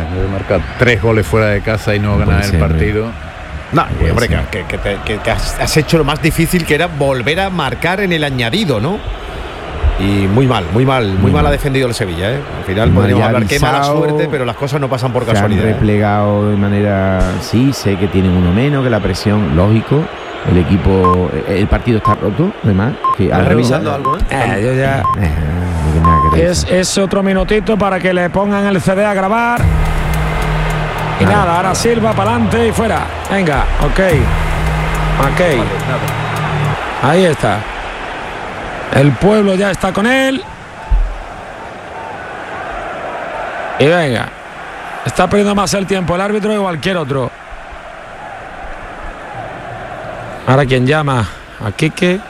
marcar 3 goles fuera de casa y no ganar el partido. No, hombre, que has hecho lo más difícil, que era volver a marcar en el añadido, ¿no? Y muy mal ha defendido el Sevilla, ¿eh? Al final podríamos hablar qué mala suerte, pero las cosas no pasan por casualidad. Se han replegado de manera... Sí, sé que tienen uno menos, que la presión, lógico. El equipo... El partido está roto, además. ¿Estás revisando algo, eh? Yo ya... Es otro minutito para que le pongan el CD a grabar. Y nada, ahora Silva para adelante y fuera. Venga, ok. Ahí está. El pueblo ya está con él. Y venga. Está perdiendo más el tiempo el árbitro que cualquier otro. Ahora quien llama a Quique.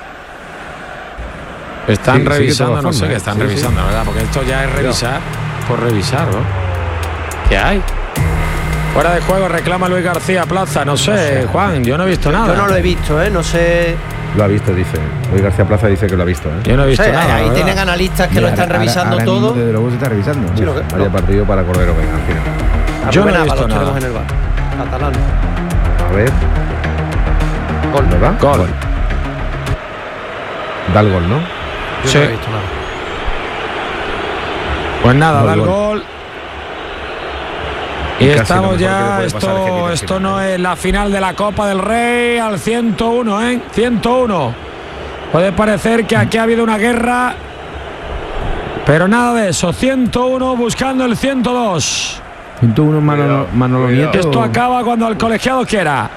Están revisando, no sé qué están revisando, ¿verdad? Porque esto ya es revisar por revisar, ¿no? ¿Qué hay? Fuera de juego, reclama Luis García Plaza. No sé, Juan, yo no he visto nada. Yo no lo he visto, no sé. Lo ha visto, dice. Luis García Plaza dice que lo ha visto, Yo no he visto nada. Ahí tienen analistas que lo están revisando ahora todo. Desde luego se está revisando. Sí, vaya partido para Cordero Vega al final. Yo no he visto nada. En el bar. Catalán. A ver. Gol, ¿verdad? Gol. Da el gol, ¿no? Yo no he visto nada. Pues nada, da el gol. Y estamos ya, esto no es la final de la Copa del Rey, al 101, 101. Puede parecer que aquí ha habido una guerra, pero nada de eso. 101 buscando el 102. 101 Manolo Nieto. Esto acaba cuando el colegiado quiera.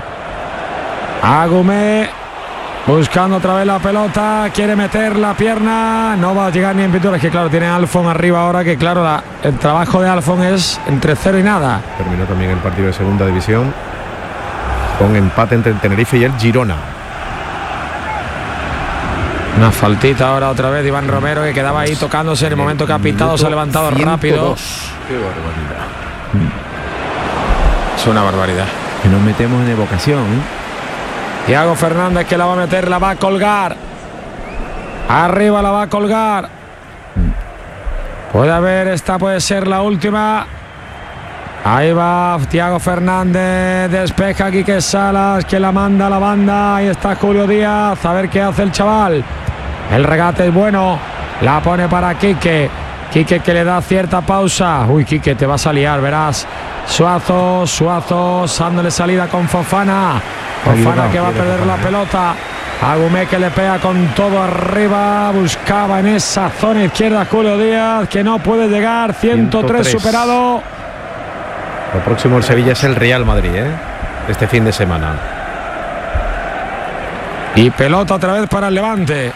Agumé buscando otra vez la pelota, quiere meter la pierna, no va a llegar ni en pintura. Es que claro, tiene Alfon arriba ahora, que claro, el trabajo de Alfon es entre 0 y nada. Terminó también el partido de segunda división con empate entre el Tenerife y el Girona. Una faltita ahora otra vez de Iván Romero, que quedaba ahí tocándose en el momento que ha pitado, se ha levantado 102. Rápido. Qué barbaridad. Es una barbaridad. Que nos metemos en evocación, Thiago Fernández, que la va a meter, la va a colgar. Arriba la va a colgar. Puede haber, esta puede ser la última. Ahí va Thiago Fernández, despeja Quique Salas, que la manda a la banda. Ahí está Julio Díaz, a ver qué hace el chaval. El regate es bueno, la pone para Quique. Quique, que le da cierta pausa. Uy, Quique, te vas a liar, verás. Suazo, dándole salida con Fofana. Fofana, que va a perder la pelota. Agumé, que le pega con todo arriba. Buscaba en esa zona izquierda Julio Díaz, que no puede llegar. 103 superado. Lo próximo el Sevilla es el Real Madrid, este fin de semana. Y pelota otra vez para el Levante.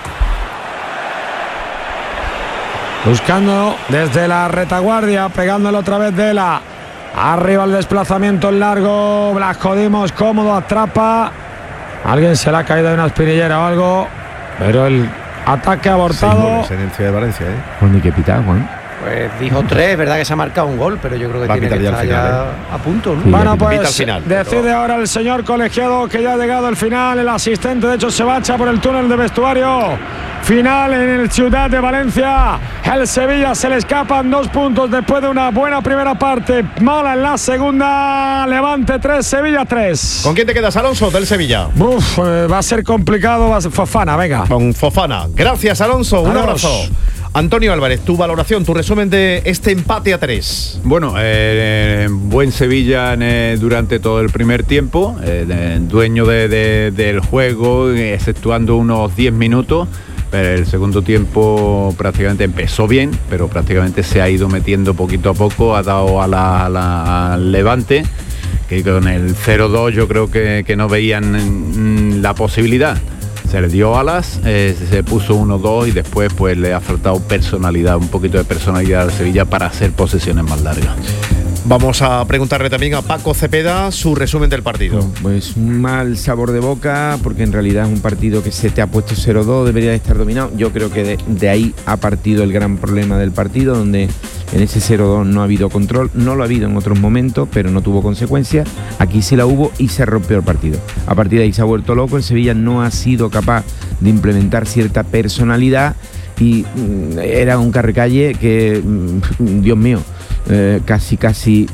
Buscando desde la retaguardia, pegándole otra vez de la... Arriba el desplazamiento en largo. Blasco Dimos cómodo, atrapa. Alguien se le ha caído de una espinillera o algo. Pero el ataque abortado. En el Ciudad de Valencia, Juan, ¿y qué pita, Juan? Pues dijo 3, verdad que se ha marcado un gol, pero yo creo que tiene que estar ya a punto, ¿no? Sí, bueno, pues al final, decide ahora el señor colegiado que ya ha llegado al final. El asistente, de hecho, se bacha por el túnel de vestuario. Final en el Ciudad de Valencia. El Sevilla se le escapan 2 puntos después de una buena primera parte. Mala en la segunda. Levante 3, Sevilla 3. ¿Con quién te quedas, Alonso, del Sevilla? Va a ser complicado. Va a ser Fofana, venga. Con Fofana. Gracias, Alonso. Un abrazo. Antonio Álvarez, tu valoración, tu resumen de este empate a 3. Bueno, buen Sevilla durante todo el primer tiempo, dueño del juego, exceptuando unos 10 minutos. Pero el segundo tiempo prácticamente empezó bien, pero prácticamente se ha ido metiendo poquito a poco, ha dado al Levante, que con el 0-2 yo creo que no veían la posibilidad. Se le dio alas, se puso 1-2 y después pues le ha faltado personalidad, un poquito de personalidad al Sevilla para hacer posesiones más largas. Vamos a preguntarle también a Paco Cepeda su resumen del partido. Pues un mal sabor de boca, porque en realidad es un partido que se te ha puesto 0-2, debería de estar dominado. Yo creo que de ahí ha partido el gran problema del partido, donde en ese 0-2 no ha habido control. No lo ha habido en otros momentos, pero no tuvo consecuencias. Aquí sí la hubo y se rompió el partido. A partir de ahí se ha vuelto loco. El Sevilla no ha sido capaz de implementar cierta personalidad y era un carrecalle que, Dios mío, casi